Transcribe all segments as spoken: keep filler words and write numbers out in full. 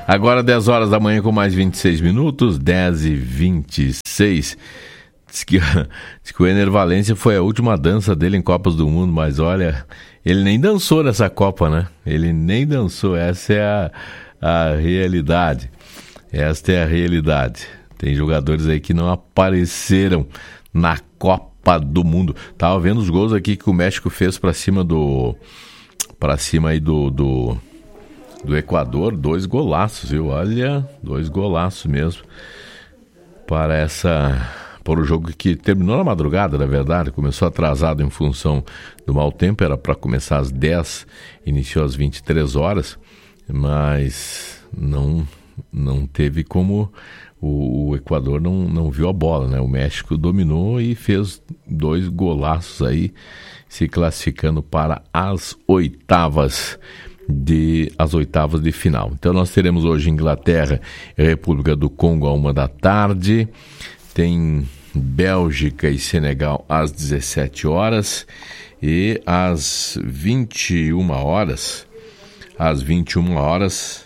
Agora dez horas da manhã com mais vinte e seis minutos, dez e vinte e seis. Diz que, diz que o Ener Valencia foi a última dança dele em Copas do Mundo, mas olha, ele nem dançou nessa Copa, né? Ele nem dançou, essa é a, a realidade. Esta é a realidade. Tem jogadores aí que não apareceram na Copa do Mundo. Tava vendo os gols aqui que o México fez para cima do... para cima aí do... do do Equador, dois golaços, viu? Olha, dois golaços mesmo para essa, para o jogo que terminou na madrugada, na verdade, começou atrasado em função do mau tempo, era para começar às dez, iniciou às vinte e três horas, mas não, não teve como, o, o Equador não, não viu a bola, né? O México dominou e fez dois golaços aí, se classificando para as oitavas de as oitavas de final. Então nós teremos hoje Inglaterra e República do Congo a uma da tarde, tem Bélgica e Senegal às dezessete horas e às vinte e uma horas, às vinte e uma horas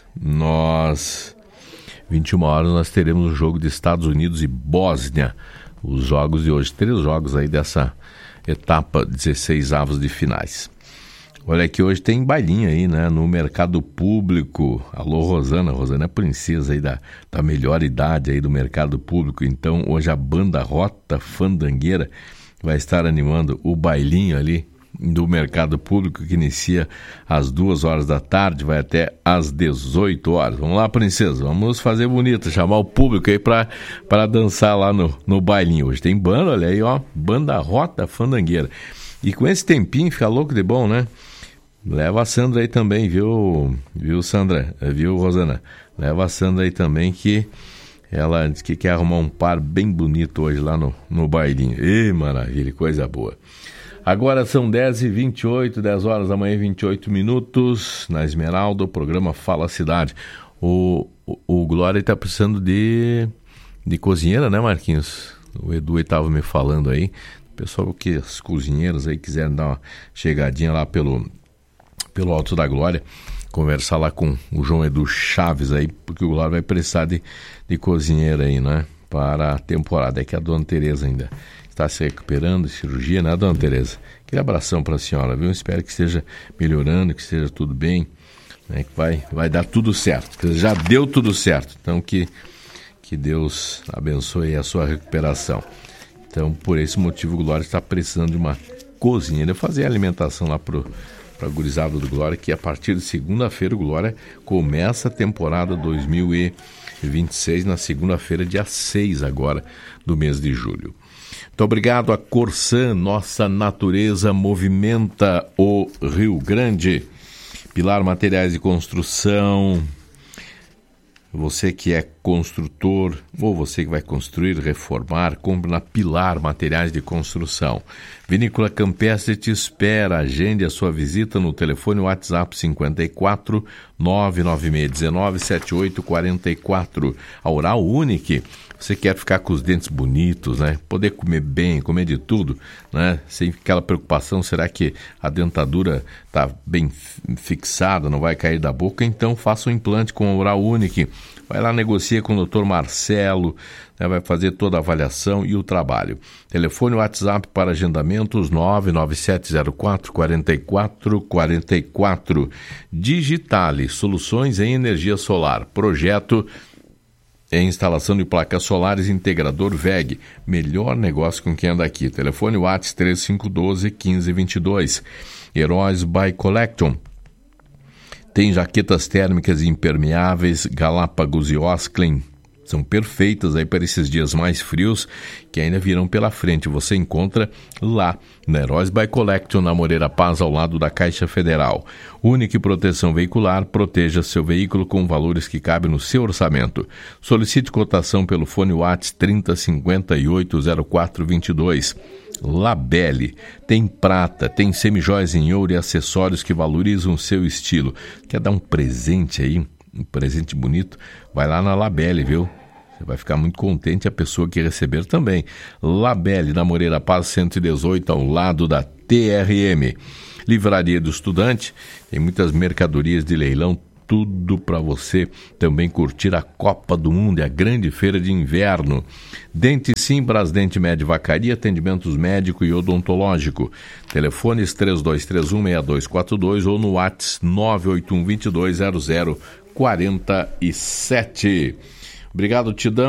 nós vinte e uma horas nós teremos o jogo de Estados Unidos e Bósnia, os jogos de hoje, três jogos aí dessa etapa dezesseis avos de finais. Olha que hoje tem bailinho aí, né, no mercado público. Alô, Rosana, Rosana é princesa aí da, da melhor idade aí do mercado público. Então, hoje a banda Rota Fandangueira vai estar animando o bailinho ali do mercado público que inicia às duas horas da tarde, vai até às dezoito horas. Vamos lá, princesa, vamos fazer bonito, chamar o público aí para para dançar lá no, no bailinho. Hoje tem banda, olha aí, ó, banda Rota Fandangueira. E com esse tempinho fica louco de bom, né? Leva a Sandra aí também, viu, viu Sandra, viu Rosana? Leva a Sandra aí também que ela diz que quer arrumar um par bem bonito hoje lá no, no bailinho. Ê, maravilha, coisa boa. Agora são dez e vinte e oito, dez horas da manhã, vinte e oito minutos, na Esmeralda, o programa Fala Cidade. O, o, o Glória está precisando de, de cozinheira, né, Marquinhos? O Edu estava me falando aí. Pessoal que as cozinheiras aí quiserem dar uma chegadinha lá pelo... pelo Alto da Glória, conversar lá com o João Edu Chaves aí, porque o Glória vai precisar de, de cozinheira aí, né, para a temporada. É que a dona Tereza ainda está se recuperando de cirurgia, né, dona Tereza? Aquele abração para a senhora, viu? Espero que esteja melhorando, que esteja tudo bem, né, que vai, vai dar tudo certo, que já deu tudo certo, então que, que Deus abençoe a sua recuperação. Então, por esse motivo, o Glória está precisando de uma cozinheira, fazer a alimentação lá pro para a gurizada do Glória, que a partir de segunda-feira o Glória começa a temporada dois mil e vinte e seis, na segunda-feira, dia seis agora do mês de julho. Muito obrigado a Corsan, nossa natureza movimenta o Rio Grande. Pilar Materiais de Construção, você que é construtor ou você que vai construir, reformar, compre na Pilar Materiais de Construção. Vinícola Campestre te espera. Agende a sua visita no telefone WhatsApp cinquenta e quatro, nove nove seis um nove, sete oito quatro quatro. A Oral Unique, você quer ficar com os dentes bonitos, né? Poder comer bem, comer de tudo, né? Sem aquela preocupação, será que a dentadura está bem fixada, não vai cair da boca? Então faça um implante com a Oral Unique. Vai lá, negocia com o doutor Marcelo, né, vai fazer toda a avaliação e o trabalho. Telefone WhatsApp para agendamentos nove nove sete zero quatro, quatro quatro quatro quatro. Digitale, soluções em energia solar. Projeto em instalação de placas solares integrador V E G. Melhor negócio com quem anda aqui. Telefone WhatsApp três cinco um dois, um cinco dois dois. Heróis by Collection. Tem jaquetas térmicas impermeáveis, Galápagos e Osklen. São perfeitas aí para esses dias mais frios que ainda virão pela frente. Você encontra lá na Heróis by Collection, na Moreira Paz, ao lado da Caixa Federal. Única proteção veicular, proteja seu veículo com valores que cabem no seu orçamento. Solicite cotação pelo fone WhatsApp trinta, cinquenta e oito, zero quatro vinte e dois. Labelle, tem prata, tem semijóias em ouro e acessórios que valorizam o seu estilo. Quer dar um presente aí, um presente bonito? Vai lá na Labelle, viu? Você vai ficar muito contente, a pessoa que receber também. Labelle, na Moreira Paz cento e dezoito, ao lado da T R M. Livraria do Estudante, tem muitas mercadorias de leilão tudo para você também curtir a Copa do Mundo e a grande feira de inverno. Dente Sim, Brasdente Med Vacaria, atendimentos médico e odontológico. Telefones três dois três um, seis dois quatro dois ou no WhatsApp nove oito um, dois dois zero zero quatro sete. Obrigado, Tidão.